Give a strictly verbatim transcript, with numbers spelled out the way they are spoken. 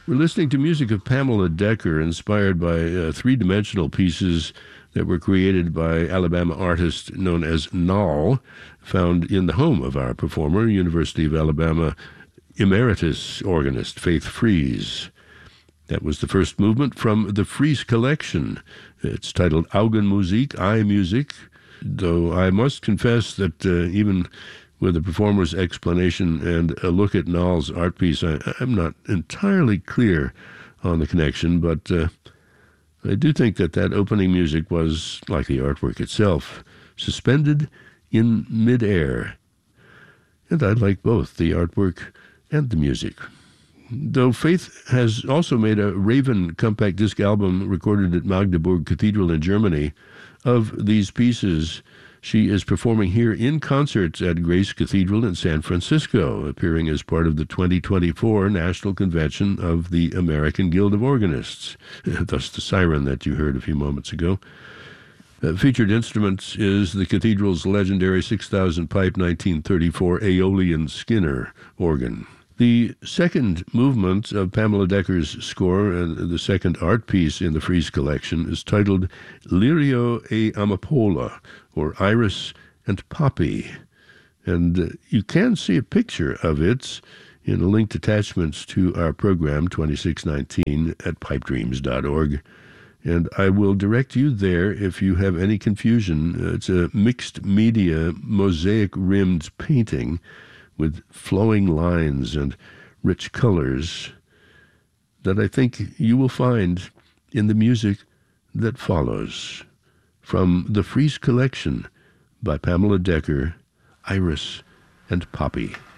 We're listening to music of Pamela Decker, inspired by uh, three-dimensional pieces that were created by Alabama artist known as Nall, found in the home of our performer, University of Alabama emeritus organist Faith Fries. That was the first movement from the Fries collection. It's titled Augenmusik, Eye Music, though I must confess that uh, even with the performer's explanation and a look at Nall's art piece, I, I'm not entirely clear on the connection, but uh, I do think that that opening music was, like the artwork itself, suspended in midair. And I like both the artwork and the music. Though Faith has also made a Raven compact disc album recorded at Magdeburg Cathedral in Germany of these pieces. She is performing here in concert at Grace Cathedral in San Francisco, appearing as part of the twenty twenty-four National Convention of the American Guild of Organists, thus the siren that you heard a few moments ago. Uh, featured instruments is the cathedral's legendary six thousand pipe nineteen thirty-four Aeolian Skinner organ. The second movement of Pamela Decker's score, and the second art piece in the Fries collection, is titled Lirio e Amapola, or Iris and Poppy. And uh, you can see a picture of it in a linked attachment to our program, twenty-six nineteen, at pipe dreams dot org. And I will direct you there if you have any confusion. Uh, it's a mixed media, mosaic-rimmed painting with flowing lines and rich colors that I think you will find in the music that follows. From the Fries collection by Pamela Decker, Iris and Poppy.